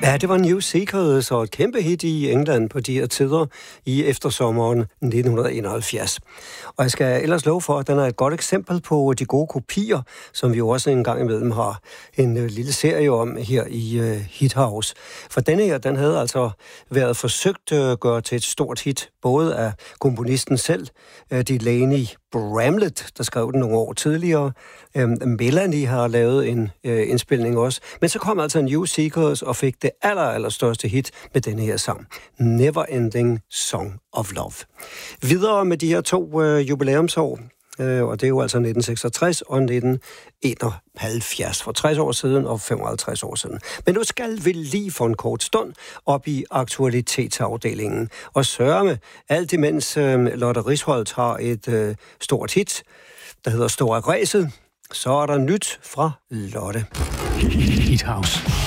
Ja, det var New Seekers og et kæmpe hit i England på de her tider i eftersommeren 1971. Og jeg skal ellers love for, at den er et godt eksempel på de gode kopier, som vi jo også en gang imellem har en lille serie om her i Hit House. For denne her, den havde altså været forsøgt at gøre til et stort hit, både af komponisten selv, Delaney Bramlett, der skrev den nogle år tidligere. Melanie har lavet en indspilning også. Men så kom altså New Seekers og fik det allerstørste hit med denne her sang. Never Ending Song of Love. Videre med de her to jubilæumsår, og det er jo altså 1966 og 1971, for 60 år siden og 55 år siden. Men nu skal vi lige for en kort stund op i aktualitetsafdelingen og sørge med, alt imens Lotte Risholdt har et stort hit, der hedder Store Græset, så er der nyt fra Lotte. Hit House.